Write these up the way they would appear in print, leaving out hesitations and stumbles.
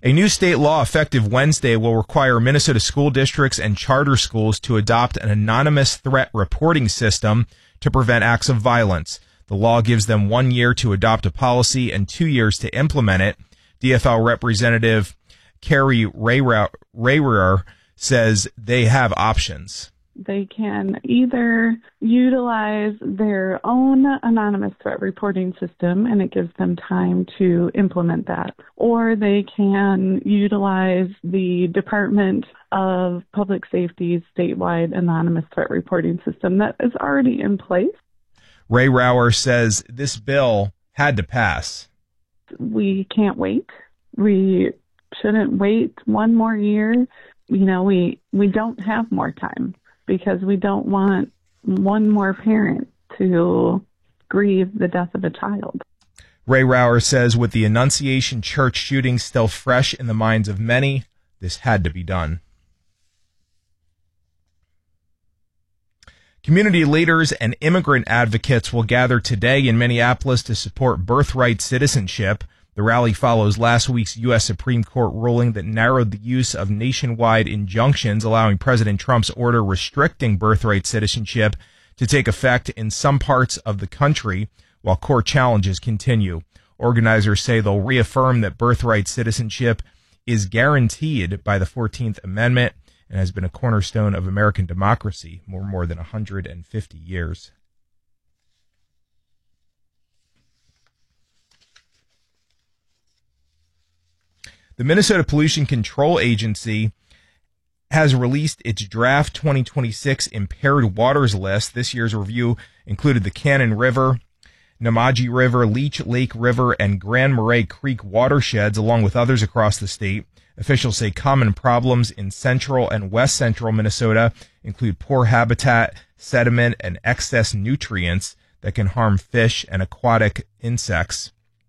A new state law effective Wednesday will require Minnesota school districts and charter schools to adopt an anonymous threat reporting system to prevent acts of violence. The law gives them 1 year to adopt a policy and 2 years to implement it. DFL Representative Carrie Rayrer says they have options. They can either utilize their own anonymous threat reporting system, and it gives them time to implement that, or they can utilize the Department of Public Safety's statewide anonymous threat reporting system that is already in place. Rayrer says this bill had to pass. We can't wait. We shouldn't wait 1 more year. We don't have more time, because we don't want one more parent to grieve the death of a child. Rayrer says with the Annunciation Church shooting still fresh in the minds of many, this had to be done. Community leaders and immigrant advocates will gather today in Minneapolis to support birthright citizenship. The rally follows last week's U.S. Supreme Court ruling that narrowed the use of nationwide injunctions allowing President Trump's order restricting birthright citizenship to take effect in some parts of the country while court challenges continue. Organizers say they'll reaffirm that birthright citizenship is guaranteed by the 14th Amendment and has been a cornerstone of American democracy for more than 150 years. The Minnesota Pollution Control Agency has released its draft 2026 impaired waters list. This year's review included the Cannon River, Namaji River, Leech Lake River, and Grand Marais Creek watersheds, along with others across the state. Officials say common problems in central and west central Minnesota include poor habitat, sediment, and excess nutrients that can harm fish and aquatic insects.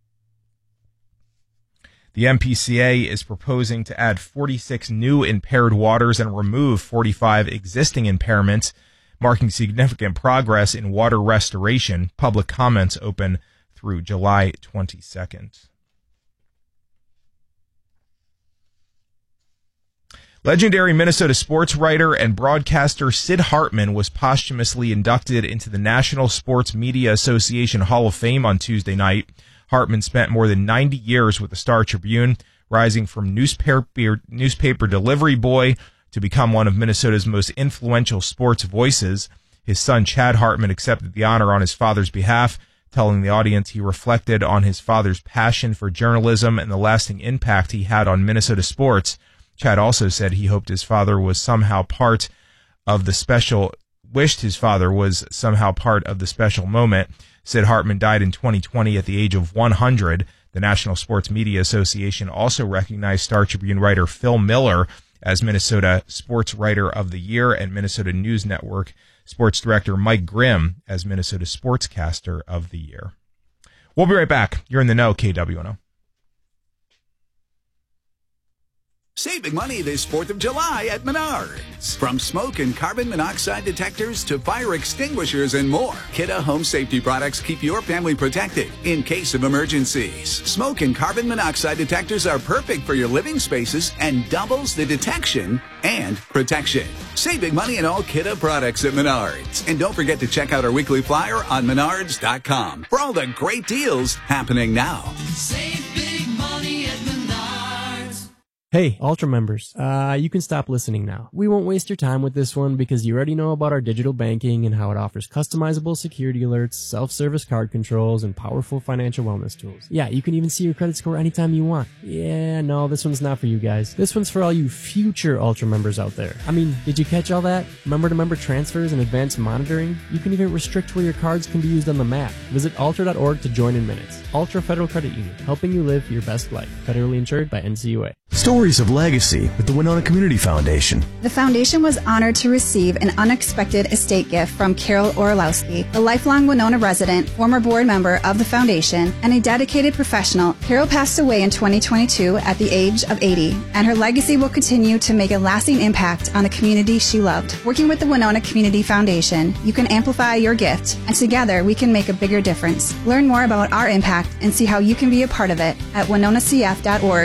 The MPCA is proposing to add 46 new impaired waters and remove 45 existing impairments, marking significant progress in water restoration. Public comments open through July 22nd. Legendary Minnesota sports writer and broadcaster Sid Hartman was posthumously inducted into the National Sports Media Association Hall of Fame on Tuesday night. Hartman spent more than 90 years with the Star Tribune, rising from newspaper delivery boy to become one of Minnesota's most influential sports voices. His son, Chad Hartman, accepted the honor on his father's behalf, telling the audience he reflected on his father's passion for journalism and the lasting impact he had on Minnesota sports. Chad also said he hoped his father was somehow part of the special moment. Sid Hartman died in 2020 at the age of 100. The National Sports Media Association also recognized Star Tribune writer Phil Miller as Minnesota Sports Writer of the Year and Minnesota News Network Sports Director Mike Grimm as Minnesota Sportscaster of the Year. We'll be right back. You're in the know, KWNO. Save big money this 4th of July at Menards. From smoke and carbon monoxide detectors to fire extinguishers and more, Kidde Home Safety products keep your family protected in case of emergencies. Smoke and carbon monoxide detectors are perfect for your living spaces and doubles the detection and protection. Save big money on all Kidde products at Menards. And don't forget to check out our weekly flyer on menards.com for all the great deals happening now. Save big money at Menards. Hey, Ultra members, you can stop listening now. We won't waste your time with this one because you already know about our digital banking and how it offers customizable security alerts, self-service card controls, and powerful financial wellness tools. Yeah, you can even see your credit score anytime you want. Yeah, no, this one's not for you guys. This one's for all you future Ultra members out there. I mean, did you catch all that? Member-to-member transfers and advanced monitoring? You can even restrict where your cards can be used on the map. Visit ultra.org to join in minutes. Ultra Federal Credit Union, helping you live your best life. Federally insured by NCUA. Stories of legacy with the Winona Community Foundation. The foundation was honored to receive an unexpected estate gift from Carol Orlowski, a lifelong Winona resident, former board member of the foundation, and a dedicated professional. Carol passed away in 2022 at the age of 80, and her legacy will continue to make a lasting impact on the community she loved. Working with the Winona Community Foundation, you can amplify your gift, and together we can make a bigger difference. Learn more about our impact and see how you can be a part of it at winonacf.org.